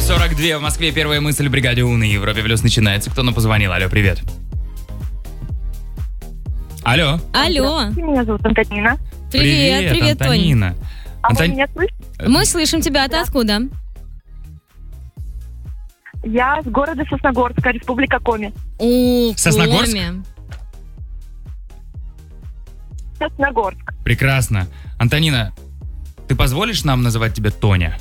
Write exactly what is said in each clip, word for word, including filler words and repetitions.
сорок два в Москве. Первая мысль в бригаде У на Европе Плюс начинается. Кто нам позвонил? Алло, привет. Алло. Алло. Меня зовут Антонина. Привет, привет, Тонь. Антонина. А Антон- вы меня слышите? Мы слышим тебя. А ты откуда? Я с города Сосногорска, Республика Коми. О, Сосногорск? Коми. Сосногорск. Прекрасно. Антонина, ты позволишь нам называть тебя Тоня?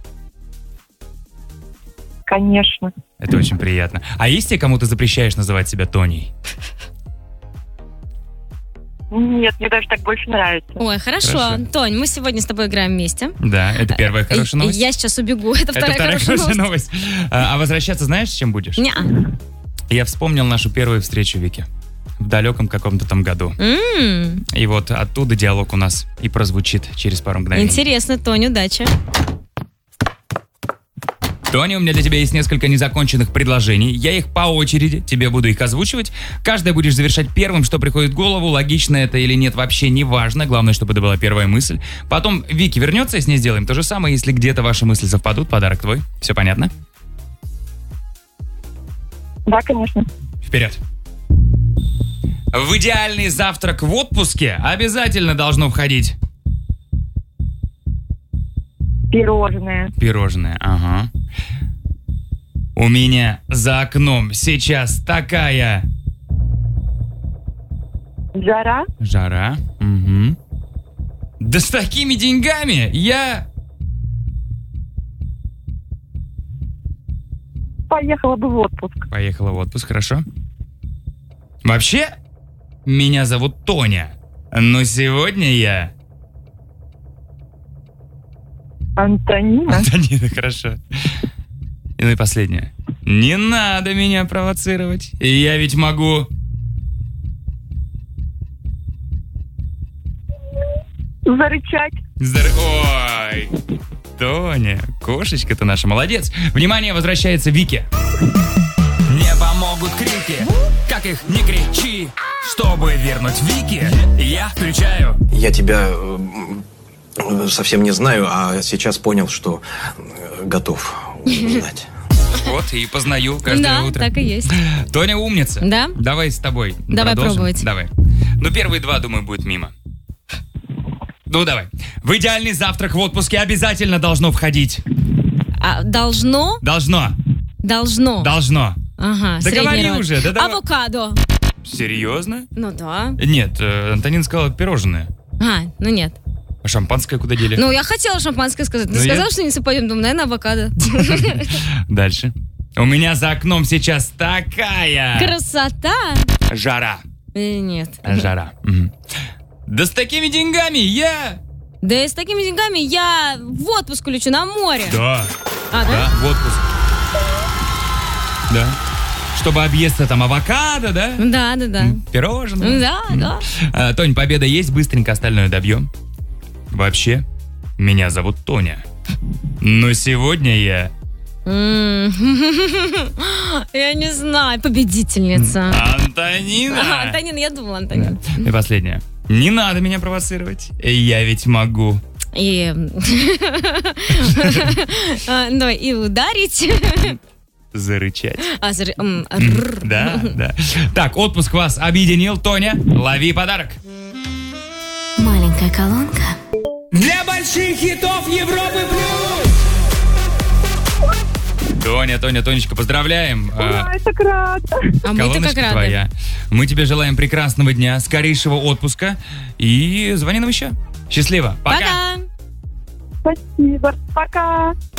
Конечно. Это очень приятно. А есть те, кому ты запрещаешь называть себя Тоней? Нет, мне даже так больше нравится. Ой, хорошо. Хорошо. Тонь, мы сегодня с тобой играем вместе. Да, это первая хорошая новость. Я сейчас убегу. Это Это вторая, вторая хорошая хорошая новость. новость. А, а возвращаться знаешь, с чем будешь? Неа. Я вспомнил нашу первую встречу, Вики. В далеком каком-то там году. М, И вот оттуда диалог у нас и прозвучит через пару мгновений. Интересно, Тонь, удачи. Тоня, у меня для тебя есть несколько незаконченных предложений. Я их по очереди, тебе буду их озвучивать. Каждое будешь завершать первым, что приходит в голову. Логично это или нет, вообще не важно. Главное, чтобы это была первая мысль. Потом Вики вернется, и с ней сделаем то же самое. Если где-то ваши мысли совпадут, подарок твой. Все понятно? Да, конечно. Вперед. В идеальный завтрак в отпуске обязательно должно входить Пирожное. пирожное. Ага. У меня за окном сейчас такая Жара. жара. Угу. Да с такими деньгами я... Поехала бы в отпуск. Поехала в отпуск, хорошо. Вообще, меня зовут Тоня. Но сегодня я... Антонина. Антонина, хорошо. И ну и последнее. Не надо меня провоцировать. Я ведь могу... Зарычать. Здор- Ой, Тоня, кошечка-то наша, молодец. Внимание, возвращается Вики. Не помогут крики, как их не кричи. Чтобы вернуть Вики, я включаю. Я тебя э, совсем не знаю, а сейчас понял, что э, готов узнать. Вот, и познаю каждое Да, утро. так и есть. Тоня умница. Да? Давай с тобой Давай продолжим. пробовать. Давай. Ну, первые два, думаю, будет мимо. Ну, давай. В идеальный завтрак в отпуске обязательно должно входить. А, должно? Должно. Должно. Должно. Ага, Да средний говори род. уже, да давай. Авокадо. Серьезно? Ну да. Нет, э, Антонин сказала пирожное. А, ну нет. А шампанское куда дели? Ну, я хотела шампанское сказать. Ты Ну, сказал, я- что не совпадем? Думаю, наверное, авокадо. Дальше. У меня за окном сейчас такая Красота? жара. Э, Нет. Жара. Мгм. Да с такими деньгами я... Да и с такими деньгами я в отпуск улечу на море. Да. А, Да, да? в отпуск. Да. Чтобы объесться там авокадо, да? Да, да, да. Пирожное. Да, да. А, Тонь, победа есть, быстренько остальное добьем. Вообще, меня зовут Тоня. Но сегодня я... М. Я не знаю, победительница. Антонина! Ага, Антонин, я думала, Антонин. И последнее. Не надо меня провоцировать. Я ведь могу. И... А, ну, и ударить. Зарычать. А, зар- м, рррр. Да, да. Так, отпуск вас объединил, Тоня. Лови подарок. Маленькая колонка. Для больших хитов Европы плюс! Тоня, Тоня, Тонечка, поздравляем. А, Ой, так рада. А мы-то как колоночка рады. твоя. Мы тебе желаем прекрасного дня, скорейшего отпуска. И звони нам еще. Счастливо. Пока. Пока. Спасибо. Пока.